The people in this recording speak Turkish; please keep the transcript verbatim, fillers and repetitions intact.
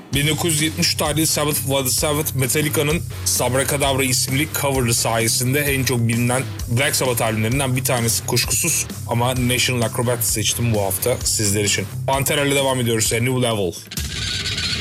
bin dokuz yüz yetmiş tarihli Sabbath Blood Sabbath, Metallica'nın Sabracadabra isimli cover'ı sayesinde en çok bilinen Black Sabbath albümlerinden bir tanesi kuşkusuz. Ama National Acrobat seçtim bu hafta sizler için. Pantera ile devam ediyoruz. A New Level.